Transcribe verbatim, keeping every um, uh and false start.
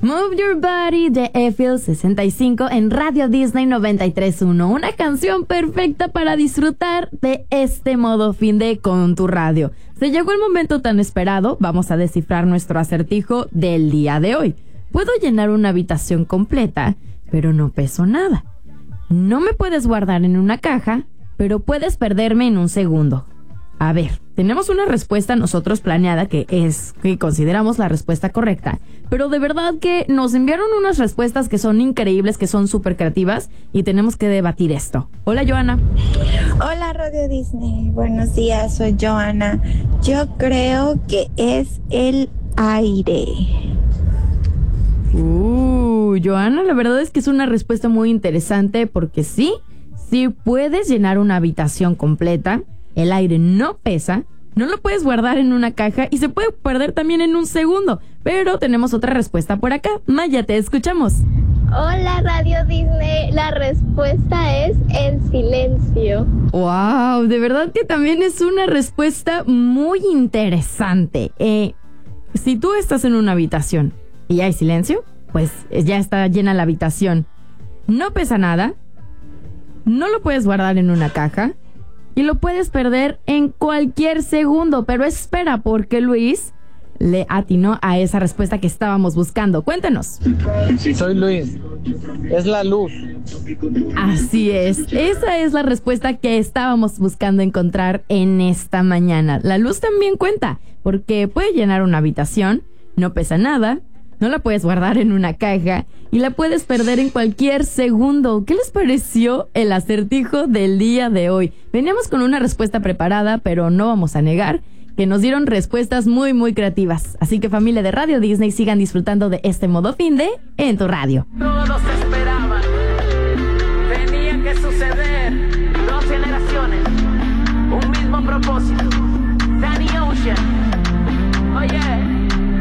Move Your Body de Eiffel sesenta y cinco en Radio Disney noventa y tres punto uno. Una canción perfecta para disfrutar de este modo fin de con tu radio. Se llegó el momento tan esperado. Vamos a descifrar nuestro acertijo del día de hoy. Puedo llenar una habitación completa, pero no peso nada. No me puedes guardar en una caja, pero puedes perderme en un segundo. A ver, tenemos una respuesta nosotros planeada que es, que consideramos la respuesta correcta, pero de verdad que nos enviaron unas respuestas que son increíbles, que son súper creativas y tenemos que debatir esto. Hola, Joana. Hola, Radio Disney. Buenos días, soy Joana. Yo creo que es el aire. Uh, Joana, la verdad es que es una respuesta muy interesante porque sí, sí puedes llenar una habitación completa. El aire no pesa, no lo puedes guardar en una caja y se puede perder también en un segundo. Pero tenemos otra respuesta por acá. Maya, te escuchamos. Hola, Radio Disney. La respuesta es el silencio. Wow, de verdad que también es una respuesta muy interesante. Eh, si tú estás en una habitación y hay silencio, pues ya está llena la habitación. No pesa nada, no lo puedes guardar en una caja y lo puedes perder en cualquier segundo. Pero espera, porque Luis le atinó a esa respuesta que estábamos buscando. Cuéntanos. Soy Luis. Es la luz. Así es. Esa es la respuesta que estábamos buscando encontrar en esta mañana. La luz también cuenta, porque puede llenar una habitación, no pesa nada, no la puedes guardar en una caja y la puedes perder en cualquier segundo. ¿Qué les pareció el acertijo del día de hoy? Veníamos con una respuesta preparada, pero no vamos a negar que nos dieron respuestas muy, muy creativas. Así que, familia de Radio Disney, sigan disfrutando de este modo fin de en tu radio. Todos